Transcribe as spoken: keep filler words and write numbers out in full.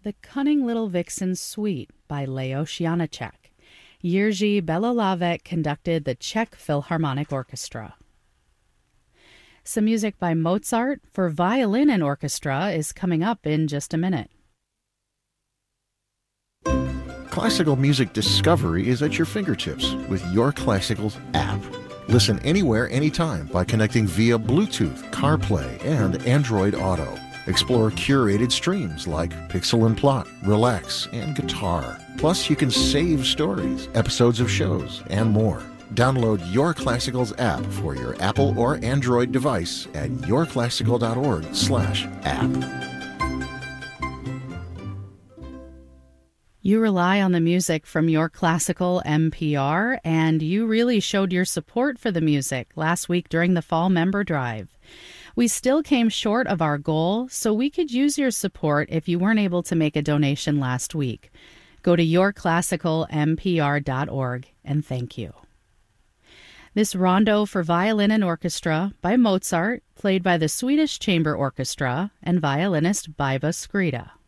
The Cunning Little Vixen Suite by Leo Janacek. Jiří Belohlávek conducted the Czech Philharmonic Orchestra. Some music by Mozart for violin and orchestra is coming up in just a minute. Classical music discovery is at your fingertips with Your Classicals app. Listen anywhere, anytime by connecting via Bluetooth, CarPlay, and Android Auto. Explore curated streams like Pixel and Plot, Relax, and Guitar. Plus, you can save stories, episodes of shows, and more. Download Your Classicals app for your Apple or Android device at yourclassical.org slash app. You rely on the music from Your Classical M P R, and you really showed your support for the music last week during the Fall Member Drive. We still came short of our goal, so we could use your support if you weren't able to make a donation last week. Go to your classical m p r dot org and thank you. This rondo for violin and orchestra by Mozart, played by the Swedish Chamber Orchestra and violinist Baiva Skrida.